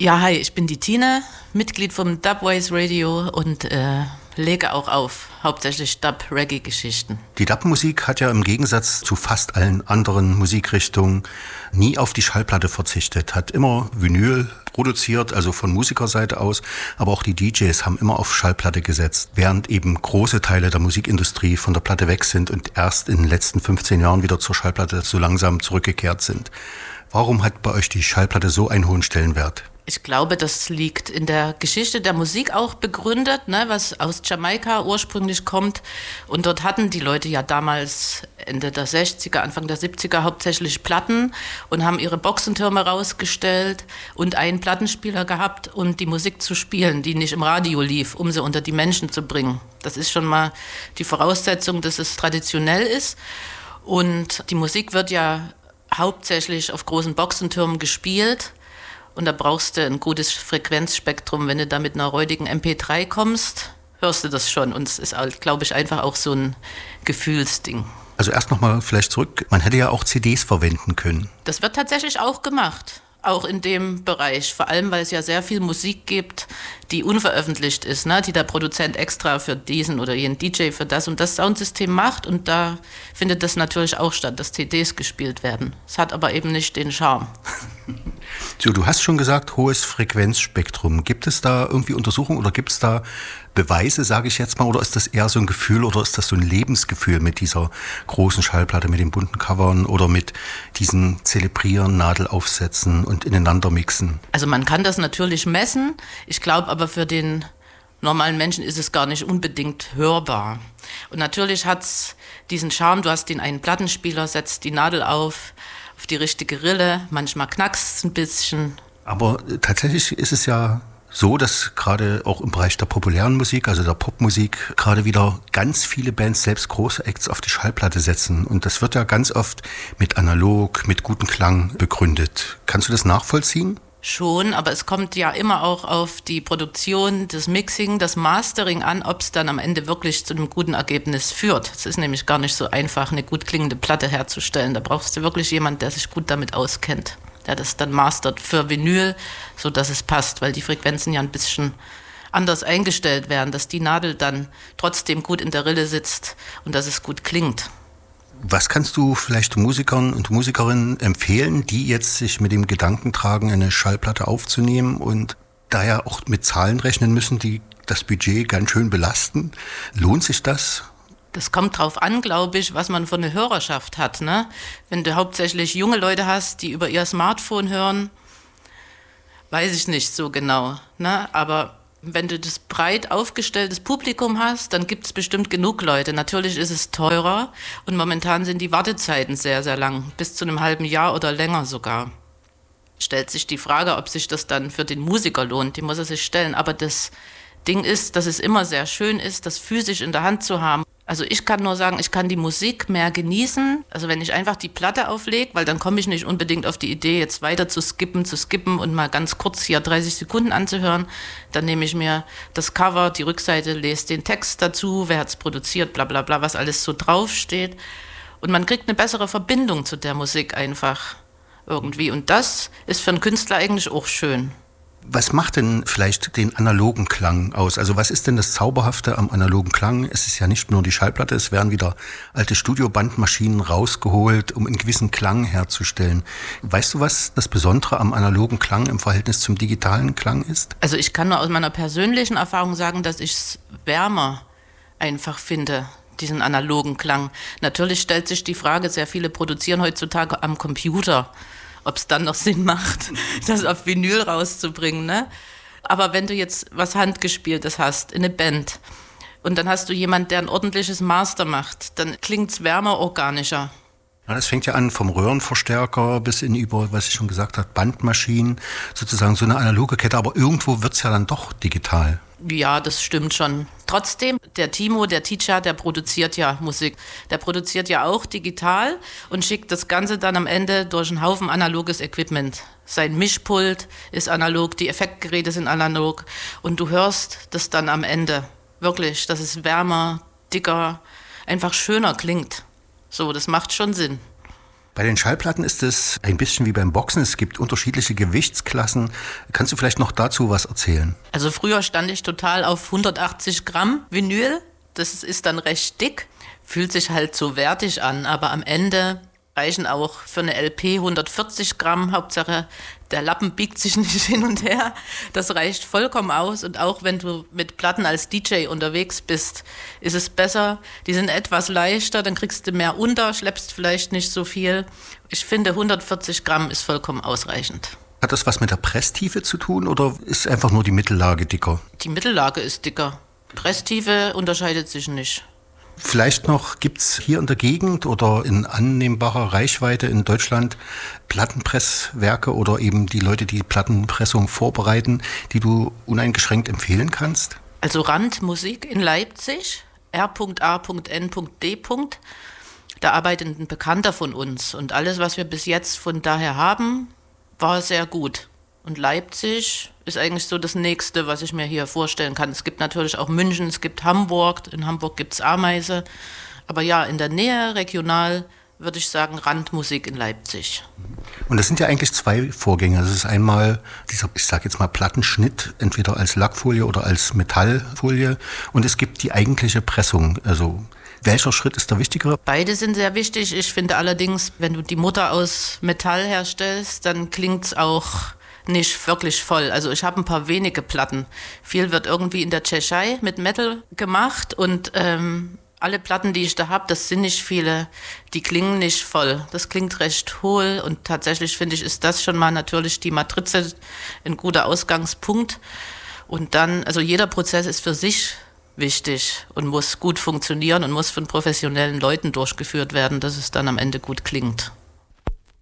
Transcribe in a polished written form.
Ja, hi, ich bin die Tine, Mitglied vom Dubwise Radio und lege auch auf, hauptsächlich Dub-Reggae-Geschichten. Die Dub-Musik hat ja im Gegensatz zu fast allen anderen Musikrichtungen nie auf die Schallplatte verzichtet, hat immer Vinyl produziert, also von Musikerseite aus, aber auch die DJs haben immer auf Schallplatte gesetzt, während eben große Teile der Musikindustrie von der Platte weg sind und erst in den letzten 15 Jahren wieder zur Schallplatte so langsam zurückgekehrt sind. Warum hat bei euch die Schallplatte so einen hohen Stellenwert? Ich glaube, das liegt in der Geschichte der Musik auch begründet, ne, was aus Jamaika ursprünglich kommt. Und dort hatten die Leute ja damals Ende der 60er, Anfang der 70er hauptsächlich Platten und haben ihre Boxentürme rausgestellt und einen Plattenspieler gehabt, um die Musik zu spielen, die nicht im Radio lief, um sie unter die Menschen zu bringen. Das ist schon mal die Voraussetzung, dass es traditionell ist. Und die Musik wird ja hauptsächlich auf großen Boxentürmen gespielt. Und da brauchst du ein gutes Frequenzspektrum. Wenn du da mit einer räudigen MP3 kommst, hörst du das schon. Und es ist, glaube ich, einfach auch so ein Gefühlsding. Also erst nochmal vielleicht zurück, man hätte ja auch CDs verwenden können. Das wird tatsächlich auch gemacht. Auch in dem Bereich, vor allem, weil es ja sehr viel Musik gibt, die unveröffentlicht ist, ne? Die der Produzent extra für diesen oder jenen DJ für das und das Soundsystem macht und da findet das natürlich auch statt, dass CDs gespielt werden. Es hat aber eben nicht den Charme. So, du hast schon gesagt, hohes Frequenzspektrum. Gibt es da irgendwie Untersuchungen oder gibt es da Beweise, sage ich jetzt mal, oder ist das eher so ein Gefühl oder ist das so ein Lebensgefühl mit dieser großen Schallplatte, mit den bunten Covern oder mit diesen Zelebrieren, Nadelaufsätzen und ineinander mixen? Also man kann das natürlich messen. Ich glaube aber für den normalen Menschen ist es gar nicht unbedingt hörbar. Und natürlich hat es diesen Charme, du hast den einen Plattenspieler, setzt die Nadel auf die richtige Rille, manchmal knackst es ein bisschen. Aber tatsächlich ist es ja so, dass gerade auch im Bereich der populären Musik, also der Popmusik, gerade wieder ganz viele Bands, selbst große Acts, auf die Schallplatte setzen. Und das wird ja ganz oft mit analog, mit gutem Klang begründet. Kannst du das nachvollziehen? Schon, aber es kommt ja immer auch auf die Produktion, das Mixing, das Mastering an, ob es dann am Ende wirklich zu einem guten Ergebnis führt. Es ist nämlich gar nicht so einfach, eine gut klingende Platte herzustellen. Da brauchst du wirklich jemanden, der sich gut damit auskennt, der das dann mastert für Vinyl, sodass es passt, weil die Frequenzen ja ein bisschen anders eingestellt werden, dass die Nadel dann trotzdem gut in der Rille sitzt und dass es gut klingt. Was kannst du vielleicht Musikern und Musikerinnen empfehlen, die jetzt sich mit dem Gedanken tragen, eine Schallplatte aufzunehmen und daher auch mit Zahlen rechnen müssen, die das Budget ganz schön belasten? Lohnt sich das? Das kommt drauf an, glaube ich, was man für eine Hörerschaft hat, ne? Wenn du hauptsächlich junge Leute hast, die über ihr Smartphone hören, weiß ich nicht so genau, ne? Aber wenn du das breit aufgestelltes Publikum hast, dann gibt es bestimmt genug Leute. Natürlich ist es teurer und momentan sind die Wartezeiten sehr, sehr lang, bis zu einem halben Jahr oder länger sogar. Stellt sich die Frage, ob sich das dann für den Musiker lohnt, die muss er sich stellen. Aber das Ding ist, dass es immer sehr schön ist, das physisch in der Hand zu haben. Also ich kann nur sagen, ich kann die Musik mehr genießen, also wenn ich einfach die Platte auflege, weil dann komme ich nicht unbedingt auf die Idee, jetzt weiter zu skippen und mal ganz kurz hier 30 Sekunden anzuhören. Dann nehme ich mir das Cover, die Rückseite, lese den Text dazu, wer hat es produziert, bla bla bla, was alles so draufsteht. Und man kriegt eine bessere Verbindung zu der Musik einfach irgendwie. Und das ist für einen Künstler eigentlich auch schön. Was macht denn vielleicht den analogen Klang aus? Also was ist denn das Zauberhafte am analogen Klang? Es ist ja nicht nur die Schallplatte, es werden wieder alte Studiobandmaschinen rausgeholt, um einen gewissen Klang herzustellen. Weißt du, was das Besondere am analogen Klang im Verhältnis zum digitalen Klang ist? Also ich kann nur aus meiner persönlichen Erfahrung sagen, dass ich es wärmer einfach finde, diesen analogen Klang. Natürlich stellt sich die Frage, sehr viele produzieren heutzutage am Computer, ob es dann noch Sinn macht, das auf Vinyl rauszubringen, ne? Aber wenn du jetzt was Handgespieltes hast, in eine Band, und dann hast du jemanden, der ein ordentliches Master macht, dann klingt's wärmer, organischer. Ja, das fängt ja an vom Röhrenverstärker bis in über, was ich schon gesagt habe, Bandmaschinen, sozusagen so eine analoge Kette, aber irgendwo wird's ja dann doch digital. Ja, das stimmt schon. Trotzdem, der Timo, der Teacher, der produziert ja Musik. Der produziert ja auch digital und schickt das Ganze dann am Ende durch einen Haufen analoges Equipment. Sein Mischpult ist analog, die Effektgeräte sind analog und du hörst das dann am Ende. Wirklich, dass es wärmer, dicker, einfach schöner klingt. So, das macht schon Sinn. Bei den Schallplatten ist es ein bisschen wie beim Boxen. Es gibt unterschiedliche Gewichtsklassen. Kannst du vielleicht noch dazu was erzählen? Also früher stand ich total auf 180 Gramm Vinyl. Das ist dann recht dick, fühlt sich halt so wertig an, aber am Ende reichen auch für eine LP 140 Gramm. Hauptsache, der Lappen biegt sich nicht hin und her. Das reicht vollkommen aus. Und auch wenn du mit Platten als DJ unterwegs bist, ist es besser. Die sind etwas leichter, dann kriegst du mehr unter, schleppst vielleicht nicht so viel. Ich finde, 140 Gramm ist vollkommen ausreichend. Hat das was mit der Presstiefe zu tun oder ist einfach nur die Mittellage dicker? Die Mittellage ist dicker. Presstiefe unterscheidet sich nicht. Vielleicht noch, gibt es hier in der Gegend oder in annehmbarer Reichweite in Deutschland Plattenpresswerke oder eben die Leute, die Plattenpressung vorbereiten, die du uneingeschränkt empfehlen kannst? Also Randmusik in Leipzig, R.A.N.D. Da arbeitet ein Bekannter von uns und alles, was wir bis jetzt von daher haben, war sehr gut. Und Leipzig ist eigentlich so das Nächste, was ich mir hier vorstellen kann. Es gibt natürlich auch München, es gibt Hamburg. In Hamburg gibt es Ameise. Aber ja, in der Nähe, regional, würde ich sagen, Randmusik in Leipzig. Und das sind ja eigentlich zwei Vorgänge. Das ist einmal dieser, ich sage jetzt mal, Plattenschnitt, entweder als Lackfolie oder als Metallfolie. Und es gibt die eigentliche Pressung. Also welcher Schritt ist der wichtigere? Beide sind sehr wichtig. Ich finde allerdings, wenn du die Mutter aus Metall herstellst, dann klingt es auch nicht wirklich voll. Also ich habe ein paar wenige Platten. Viel wird irgendwie in der Tschechei mit Metal gemacht und alle Platten, die ich da habe, das sind nicht viele, die klingen nicht voll. Das klingt recht hohl und tatsächlich finde ich, ist das schon mal natürlich die Matrize ein guter Ausgangspunkt. Und dann, also jeder Prozess ist für sich wichtig und muss gut funktionieren und muss von professionellen Leuten durchgeführt werden, dass es dann am Ende gut klingt.